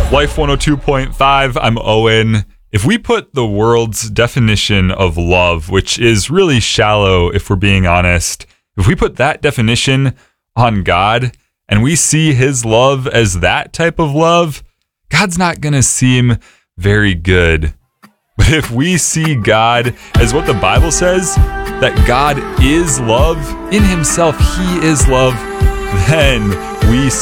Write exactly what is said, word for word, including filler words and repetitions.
Life one oh two point five, I'm Owen. If we put the world's definition of love, which is really shallow if we're being honest, if we put that definition on God and we see his love as that type of love, God's not going to seem very good. But if we see God as what the Bible says, that God is love, in himself he is love, then we